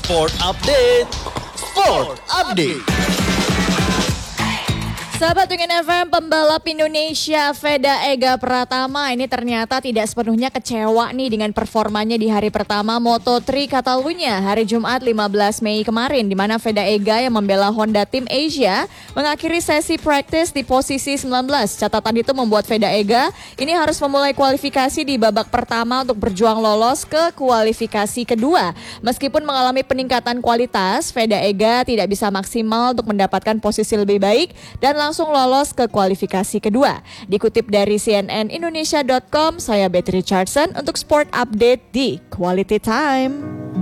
Sport Update. Sport Update. Sahabat Wingin FM, pembalap Indonesia Veda Ega Pratama ini ternyata tidak sepenuhnya kecewa nih dengan performanya di hari pertama Moto3 Catalunya hari Jumat 15 Mei kemarin, di mana Veda Ega yang membela Honda Team Asia mengakhiri sesi practice di posisi 19. Catatan itu membuat Veda Ega ini harus memulai kualifikasi di babak pertama untuk berjuang lolos ke kualifikasi kedua. Meskipun mengalami peningkatan kualitas, Veda Ega tidak bisa maksimal untuk mendapatkan posisi lebih baik dan langsung lolos ke kualifikasi kedua. Dikutip dari cnnindonesia.com, saya Betty Richardson untuk Sport Update di Quality Time.